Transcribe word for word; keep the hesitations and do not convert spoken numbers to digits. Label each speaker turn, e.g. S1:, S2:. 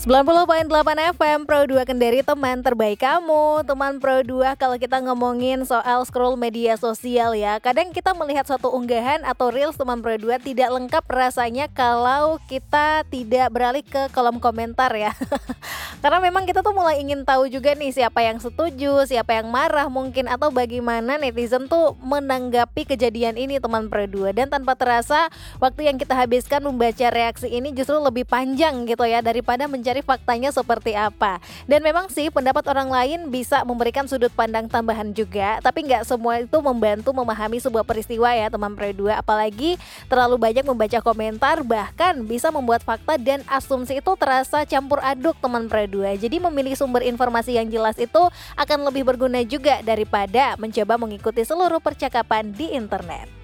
S1: sembilan puluh koma delapan F M Pro dua Kendari, teman terbaik kamu. Teman Pro dua, kalau kita ngomongin soal scroll media sosial ya, kadang kita melihat suatu unggahan atau reels teman Pro dua tidak lengkap rasanya kalau kita tidak beralih ke kolom komentar ya. Karena memang kita tuh mulai ingin tahu juga nih siapa yang setuju, siapa yang marah mungkin, atau bagaimana netizen tuh menanggapi kejadian ini teman Pro dua. Dan tanpa terasa waktu yang kita habiskan membaca reaksi ini justru lebih panjang gitu ya daripada mencari faktanya seperti apa. Dan memang sih pendapat orang lain bisa memberikan sudut pandang tambahan juga, tapi nggak semua itu membantu memahami sebuah peristiwa ya teman Pro dua. Apalagi terlalu banyak membaca komentar bahkan bisa membuat fakta dan asumsi itu terasa campur aduk teman Pro dua. Jadi memilih sumber informasi yang jelas itu akan lebih berguna juga daripada mencoba mengikuti seluruh percakapan di internet.